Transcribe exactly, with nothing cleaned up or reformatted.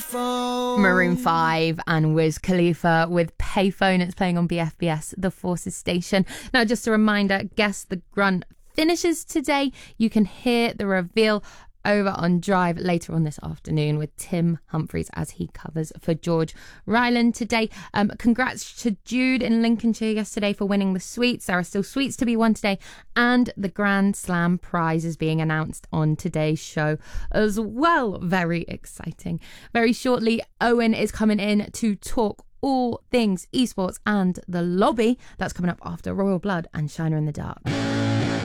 Maroon five and Wiz Khalifa with Payphone. It's playing on B F B S, the Forces station. Now, just a reminder, Guess the Grunt finishes today. You can hear the reveal over on Drive later on this afternoon with Tim Humphries as he covers for George Ryland today. Um, congrats to Jude in Lincolnshire yesterday for winning the sweets. There are still sweets to be won today, and the Grand Slam prize is being announced on today's show as well. Very exciting. Very shortly, Owen is coming in to talk all things esports and the lobby. That's coming up after Royal Blood and Shiner in the Dark.